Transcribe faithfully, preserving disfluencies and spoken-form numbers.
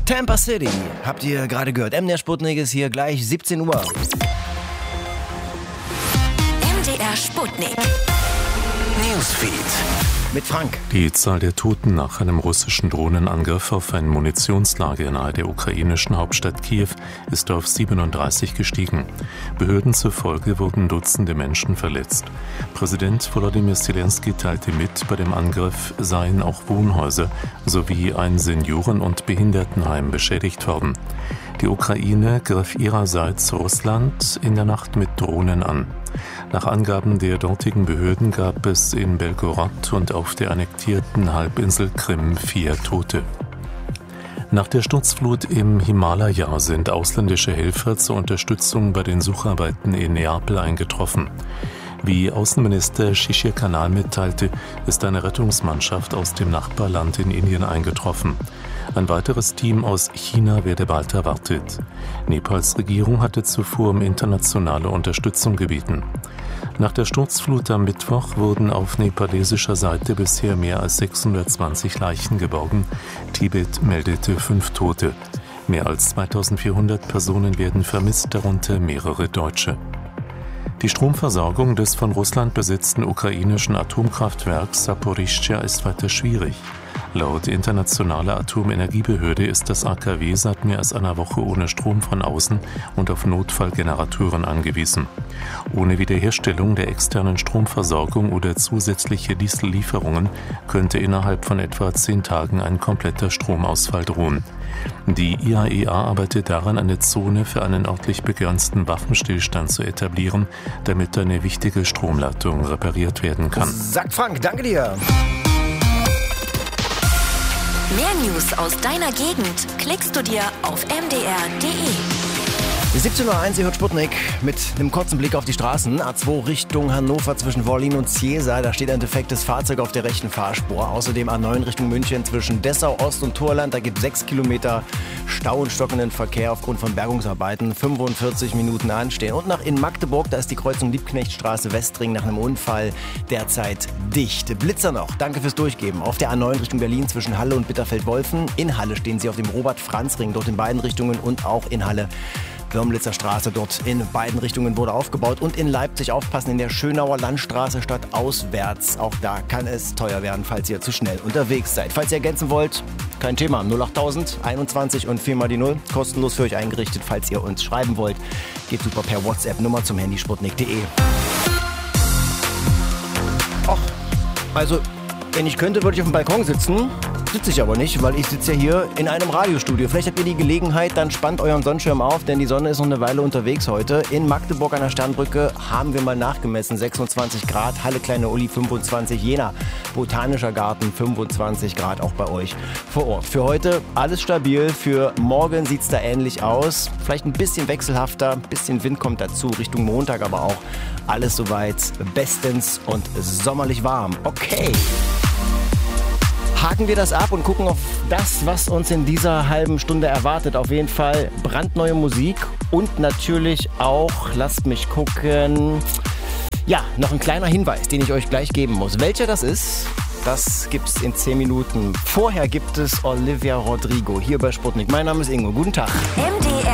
Tampa City, habt ihr gerade gehört. M D R Sputnik ist hier gleich siebzehn Uhr. M D R Sputnik. Newsfeed. Mit Frank. Die Zahl der Toten nach einem russischen Drohnenangriff auf ein Munitionslager nahe der ukrainischen Hauptstadt Kiew ist auf siebenunddreißig gestiegen. Behörden zufolge wurden Dutzende Menschen verletzt. Präsident Volodymyr Zelensky teilte mit, bei dem Angriff seien auch Wohnhäuser sowie ein Senioren- und Behindertenheim beschädigt worden. Die Ukraine griff ihrerseits Russland in der Nacht mit Drohnen an. Nach Angaben der dortigen Behörden gab es in Belgorod und auf der annektierten Halbinsel Krim vier Tote. Nach der Sturzflut im Himalaya sind ausländische Helfer zur Unterstützung bei den Sucharbeiten in Neapel eingetroffen. Wie Außenminister Shishir Kanal mitteilte, ist eine Rettungsmannschaft aus dem Nachbarland in Indien eingetroffen. Ein weiteres Team aus China werde bald erwartet. Nepals Regierung hatte zuvor um internationale Unterstützung gebeten. Nach der Sturzflut am Mittwoch wurden auf nepalesischer Seite bisher mehr als sechshundertzwanzig Leichen geborgen. Tibet meldete fünf Tote. Mehr als zweitausendvierhundert Personen werden vermisst, darunter mehrere Deutsche. Die Stromversorgung des von Russland besetzten ukrainischen Atomkraftwerks Saporischschja ist weiter schwierig. Laut internationaler Atomenergiebehörde ist das A K W seit mehr als einer Woche ohne Strom von außen und auf Notfallgeneratoren angewiesen. Ohne Wiederherstellung der externen Stromversorgung oder zusätzliche Diesellieferungen könnte innerhalb von etwa zehn Tagen ein kompletter Stromausfall drohen. Die I A E A arbeitet daran, eine Zone für einen örtlich begrenzten Waffenstillstand zu etablieren, damit eine wichtige Stromleitung repariert werden kann. Sagt Frank, danke dir. Mehr News aus deiner Gegend klickst du dir auf m d r punkt d e. siebzehn Uhr eins, ihr hört Sputnik mit einem kurzen Blick auf die Straßen. A zwei Richtung Hannover zwischen Wollin und Ziesa. Da steht ein defektes Fahrzeug auf der rechten Fahrspur. Außerdem A neun Richtung München zwischen Dessau Ost und Thorland. Da gibt es sechs Kilometer Stau und stockenden Verkehr aufgrund von Bergungsarbeiten. fünfundvierzig Minuten anstehen. Und nach in Magdeburg, da ist die Kreuzung Liebknechtstraße Westring nach einem Unfall derzeit dicht. Blitzer noch, danke fürs Durchgeben. Auf der A neun Richtung Berlin zwischen Halle und Bitterfeld-Wolfen. In Halle stehen sie auf dem Robert-Franz-Ring, dort in beiden Richtungen und auch in Halle. Würmlitzer Straße, dort in beiden Richtungen wurde aufgebaut. Und in Leipzig aufpassen, in der Schönauer Landstraße statt auswärts. Auch da kann es teuer werden, falls ihr zu schnell unterwegs seid. Falls ihr ergänzen wollt, kein Thema. null achttausend einundzwanzig und vier mal die null. Kostenlos für euch eingerichtet, falls ihr uns schreiben wollt. Geht super per WhatsApp-Nummer zum Handy sputnik punkt d e. Och, also, wenn ich könnte, würde ich auf dem Balkon sitzen. Sitze ich aber nicht, weil ich sitze ja hier in einem Radiostudio. Vielleicht habt ihr die Gelegenheit, dann spannt euren Sonnenschirm auf, denn die Sonne ist noch eine Weile unterwegs heute. In Magdeburg an der Sternbrücke haben wir mal nachgemessen, sechsundzwanzig Grad, Halle Kleine Uli fünfundzwanzig, Jena Botanischer Garten fünfundzwanzig Grad, auch bei euch vor Ort. Für heute alles stabil, für morgen sieht es da ähnlich aus. Vielleicht ein bisschen wechselhafter, ein bisschen Wind kommt dazu, Richtung Montag aber auch. Alles soweit bestens und sommerlich warm. Okay. Haken wir das ab und gucken auf das, was uns in dieser halben Stunde erwartet. Auf jeden Fall brandneue Musik und natürlich auch, lasst mich gucken, ja, noch ein kleiner Hinweis, den ich euch gleich geben muss. Welcher das ist, das gibt's in zehn Minuten. Vorher gibt es Olivia Rodrigo hier bei Sputnik. Mein Name ist Ingo. Guten Tag. M D R